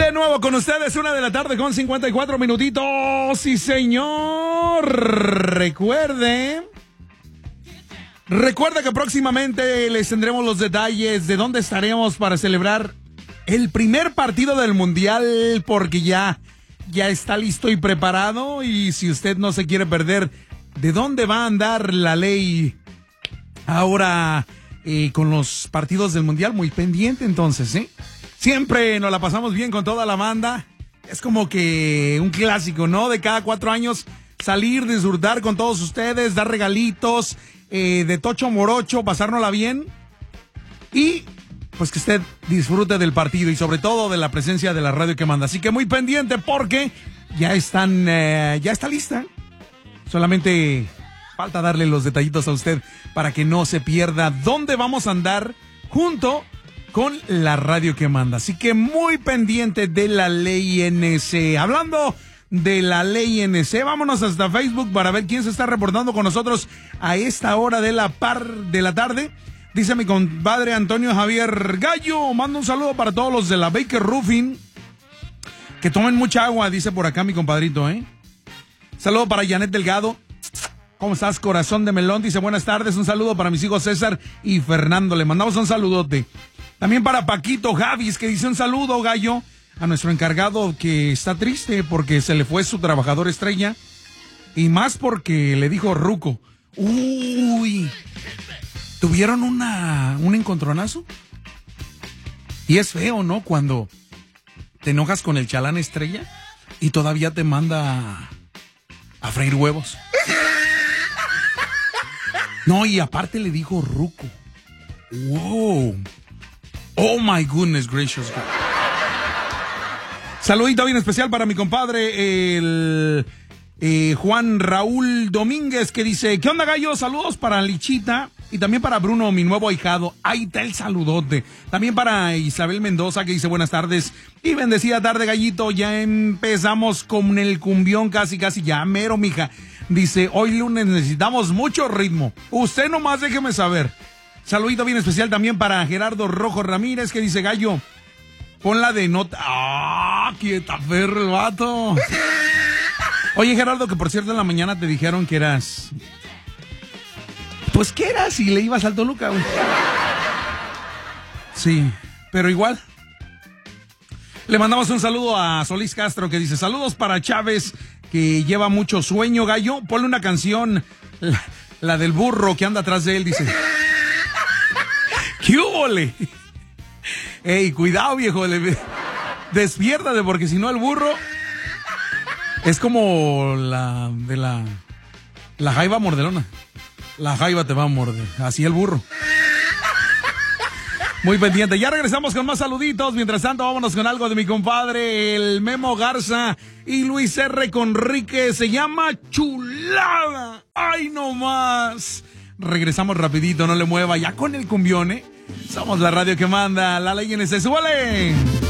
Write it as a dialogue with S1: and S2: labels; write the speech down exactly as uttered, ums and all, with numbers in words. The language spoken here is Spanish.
S1: De nuevo con ustedes, una de la tarde con cincuenta y cuatro minutitos. Sí, señor. Recuerde. Recuerda que próximamente les tendremos los detalles de dónde estaremos para celebrar el primer partido del Mundial, porque ya, ya está listo y preparado. Y si usted no se quiere perder de dónde va a andar la ley ahora eh, con los partidos del Mundial, muy pendiente entonces, ¿eh? Siempre nos la pasamos bien con toda la banda. Es como que un clásico, ¿no? De cada cuatro años salir, disfrutar con todos ustedes, dar regalitos, eh, de tocho morocho, pasárnosla bien. Y pues que usted disfrute del partido y sobre todo de la presencia de la radio que manda. Así que muy pendiente porque ya están, eh, ya está lista. Solamente falta darle los detallitos a usted para que no se pierda dónde vamos a andar junto con la radio que manda. Así que muy pendiente de la ley N C. Hablando de la ley N C, vámonos hasta Facebook para ver quién se está reportando con nosotros a esta hora de la par de la tarde. Dice mi compadre Antonio Javier Gallo, manda un saludo para todos los de la Baker Roofing. Que tomen mucha agua, dice por acá mi compadrito, ¿eh? Saludo para Janet Delgado. ¿Cómo estás, corazón de melón? Dice buenas tardes, un saludo para mis hijos César y Fernando. Le mandamos un saludote. También para Paquito Javis, que dice un saludo, Gallo, a nuestro encargado que está triste porque se le fue su trabajador estrella. Y más porque le dijo ruco. Uy, ¿tuvieron una un encontronazo? Y es feo, ¿no? Cuando te enojas con el chalán estrella y todavía te manda a freír huevos. No, y aparte le dijo ruco. Wow. Oh my goodness gracious God. Saludito bien especial para mi compadre, el eh, Juan Raúl Domínguez, que dice, ¿qué onda, Gallo? Saludos para Lichita y también para Bruno, mi nuevo ahijado. Ahí está el saludote. También para Isabel Mendoza, que dice buenas tardes y bendecida tarde, Gallito. Ya empezamos con el cumbión, casi, casi, ya mero, mija. Dice, hoy lunes necesitamos mucho ritmo. Usted nomás déjeme saber. Saludito bien especial también para Gerardo Rojo Ramírez, que dice, Gallo, ponla de nota. ¡Ah! ¡Quieta perro el vato! Oye, Gerardo, que por cierto en la mañana te dijeron que eras... Pues, ¿qué eras? Y le ibas al Toluca, güey. Sí, pero igual. Le mandamos un saludo a Solís Castro, que dice, saludos para Chávez, que lleva mucho sueño, Gallo. Ponle una canción, la, la del burro que anda atrás de él, dice... ¡Qué húbole! Ey, cuidado, viejo. Le... Despiértate, porque si no el burro es como la de la la jaiba mordelona. La jaiba te va a morder. Así el burro. Muy pendiente. Ya regresamos con más saluditos. Mientras tanto, vámonos con algo de mi compadre, el Memo Garza y Luis R. Conrique. Se llama Chulada. ¡Ay, no más! Regresamos rapidito, no le mueva. Ya con el cumbión, ¿eh? Somos la radio que manda, la ley N C. ¡Súbale!